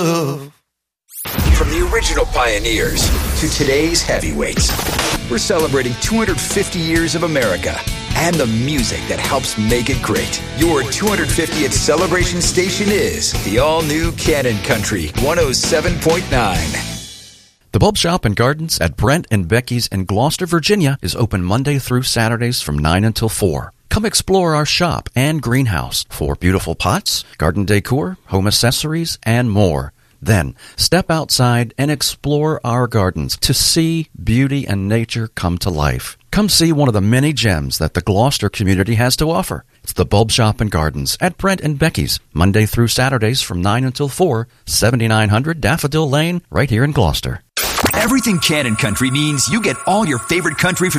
From the original pioneers to today's heavyweights, we're celebrating 250 years of America and the music that helps make it great. Your 250th celebration station is the all-new Cannon Country 107.9. The Bulb Shop and Gardens at Brent and Becky's in Gloucester, Virginia is open Monday through Saturdays from 9 until 4. Come explore our shop and greenhouse for beautiful pots, garden decor, home accessories, and more. Then, step outside and explore our gardens to see beauty and nature come to life. Come see one of the many gems that the Gloucester community has to offer. It's the Bulb Shop and Gardens at Brent and Becky's, Monday through Saturdays from 9 until 4, 7900 Daffodil Lane, right here in Gloucester. Everything Cannon Country means you get all your favorite country from